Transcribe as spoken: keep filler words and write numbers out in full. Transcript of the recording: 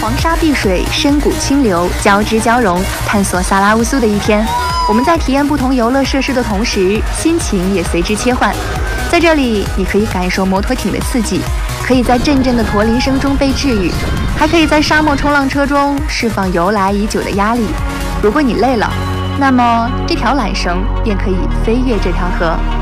黄沙碧水，深谷清流，交织交融，探索萨拉乌苏的一天。我们在体验不同游乐设施的同时，心情也随之切换。在这里，你可以感受摩托艇的刺激，可以在阵阵的驼铃声中被治愈，还可以在沙漠冲浪车中释放由来已久的压力。如果你累了，那么这条缆绳便可以飞越这条河。